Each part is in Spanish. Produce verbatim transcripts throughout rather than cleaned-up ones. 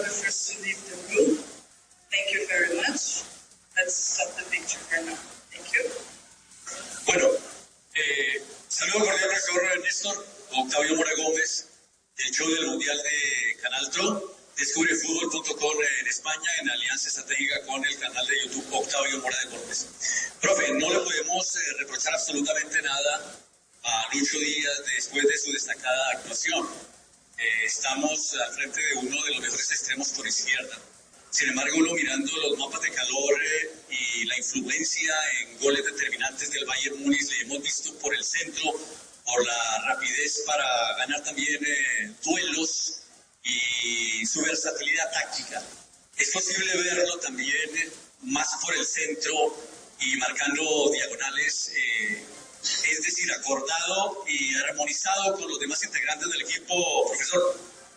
the first to leave the room. Thank you very much. Let's stop the picture for now. Thank you. Bueno, eh, saludo cordial, profesor Néstor, Octavio Mora Gómez, del show del Mundial de Canal Tro, descubre fútbol punto com en España, en alianza estratégica con el canal de YouTube Octavio Mora de Gómez. Profe, no le podemos eh, reprochar absolutamente nada a Lucho Díaz después de su destacada actuación. Eh, estamos al frente de uno de los mejores extremos por izquierda. Sin embargo, uno mirando los mapas de calor eh, y la influencia en goles determinantes del Bayern Múnich, le hemos visto por el centro, por la rapidez para ganar también eh, duelos y su versatilidad táctica. Es posible verlo también eh, más por el centro y marcando diagonales, eh, es decir, acordado y armonizado con los demás integrantes del equipo, profesor.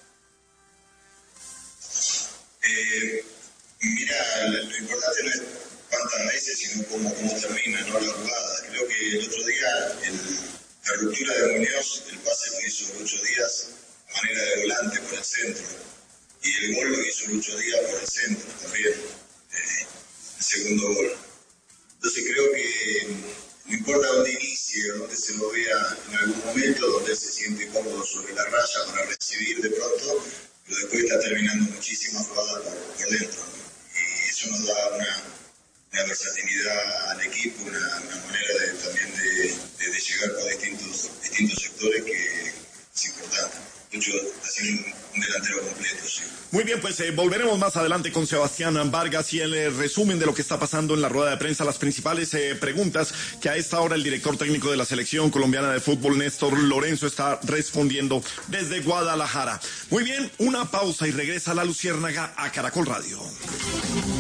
Eh, mira, lo importante no es cuántas veces, sino cómo, cómo termina, ¿no?, la jugada. Creo que el otro día, el, la ruptura de Muñoz, el pase lo hizo Lucho Díaz a manera de volante por el centro. Y el gol lo hizo Lucho Díaz por el centro también, eh, el segundo gol. Entonces creo que no importa dónde inicie o dónde se lo vea en algún momento, donde él se siente cómodo sobre la raya para recibir de pronto, pero después está terminando muchísimas jugadas por, por dentro, ¿no? Y eso nos da una, una versatilidad al equipo, una, una manera de, también de, de, de llegar por distintos, distintos sectores que es importante. Mucho haciendo un, un delantero completo, sí. Muy bien, pues eh, volveremos más adelante con Sebastián Vargas y el eh, resumen de lo que está pasando en la rueda de prensa, las principales eh, preguntas que a esta hora el director técnico de la selección colombiana de fútbol, Néstor Lorenzo, está respondiendo desde Guadalajara. Muy bien, una pausa y regresa la Luciérnaga a Caracol Radio.